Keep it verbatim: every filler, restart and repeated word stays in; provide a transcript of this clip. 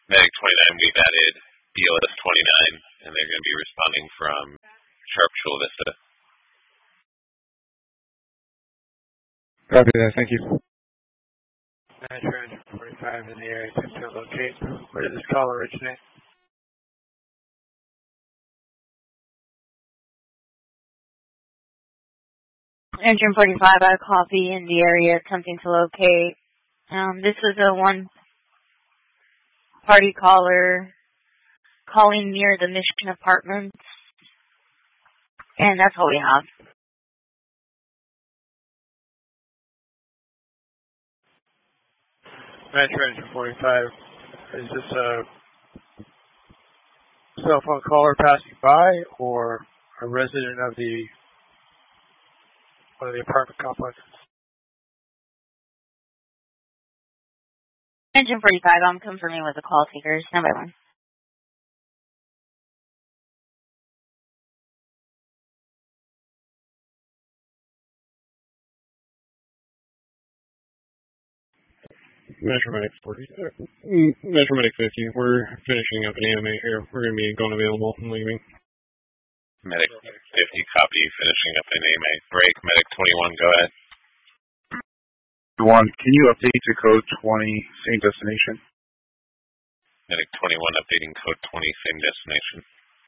Medic twenty-nine, we've added B L S twenty-nine, and they're going to be responding from Sharp Chula Vista. Copy that, thank you. Metro Engine forty-five in the area to locate. Where did this call originate? Engine forty-five, I copy in the area attempting to locate. Um, this is a one party caller calling near the Mission Apartments. And that's all we have. Metro Engine forty-five, is this a cell phone caller passing by or a resident of the one of the apartment complexes? Engine forty-five, I'm confirming with the call takers. Number one. Metro Medic forty, uh, Metro Medic fifty, we're finishing up an A M A here. We're going to be going available and leaving. Medic fifty, copy, finishing up an A M A. Break, Medic twenty-one, go ahead. One, can you update to code twenty, same destination? Medic twenty-one, updating code twenty, same destination.